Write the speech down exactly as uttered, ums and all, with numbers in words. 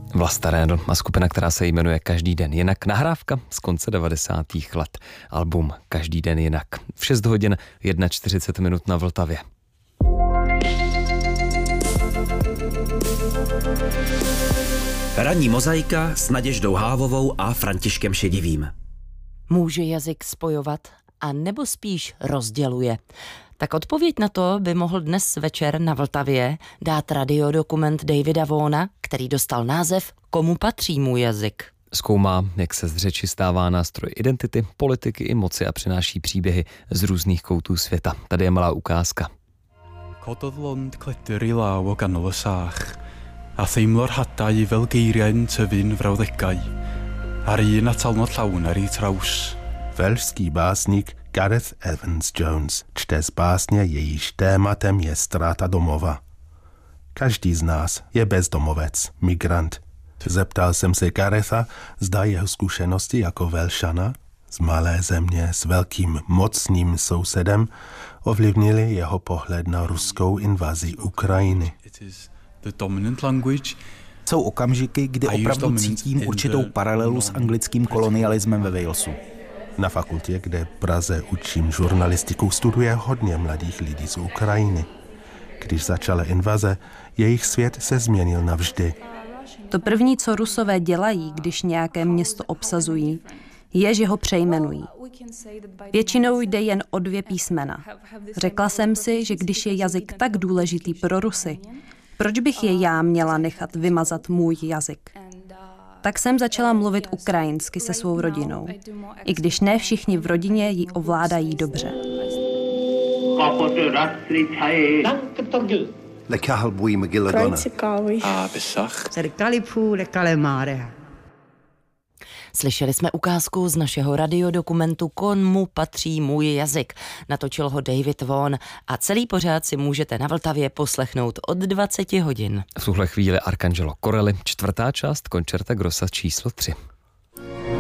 Vlasta Rédl a skupina, která se jmenuje Každý den jinak. Nahrávka z konce devadesátých let. Album Každý den jinak. V šest hodin čtyřicet jedna minut na Vltavě. Ranní mozaika s Naděždou Hávovou a Františkem Šedivým. Může jazyk spojovat a nebo spíš rozděluje? Tak odpověď na to by mohl dnes večer na Vltavě dát radiodokument Davida Vaughna, který dostal název Komu patří můj jazyk. Zkoumá, jak se z řeči stává nástroj identity, politiky i moci a přináší příběhy z různých koutů světa. Tady je malá ukázka. Cododlond cledyr I law o ganol y sach, a theimlo'r hadau fel geiriau'n tyfu'n frawddegau, ar un atalnod llawn ar ei traws. Velšský básník Gareth Evans Jones čte z básně, jejíž tématem je ztráta domova. Každý z nás je bezdomovec, migrant. Zeptal jsem se Garetha, zda jeho zkušenosti jako Velšana z malé země s velkým mocným sousedem ovlivnili jeho pohled na ruskou invazi Ukrajiny. Jsou okamžiky, kdy opravdu cítím určitou paralelu s anglickým kolonialismem ve Walesu. Na fakultě, kde v Praze učím žurnalistiku, studuje hodně mladých lidí z Ukrajiny. Když začala invaze, jejich svět se změnil navždy. To první, co Rusové dělají, když nějaké město obsazují, je, že ho přejmenují. Většinou jde jen o dvě písmena. Řekla jsem si, že když je jazyk tak důležitý pro Rusy, proč bych je já měla nechat vymazat můj jazyk? Tak jsem začala mluvit ukrajinsky se svou rodinou, i když ne všichni v rodině ji ovládají dobře. Slyšeli jsme ukázku z našeho radiodokumentu Komu patří můj jazyk. Natočil ho David Vaughn a celý pořád si můžete na Vltavě poslechnout od dvaceti hodin. V tuhle chvíli Arcangelo Corelli, čtvrtá část Concerta Grossa číslo tři.